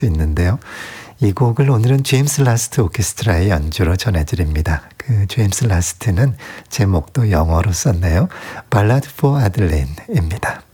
있는데요. 이 곡을 오늘은 제임스 라스트 오케스트라의 연주로 전해드립니다. 그 제임스 라스트는 제목도 영어로 썼네요. Ballad for Adelene입니다.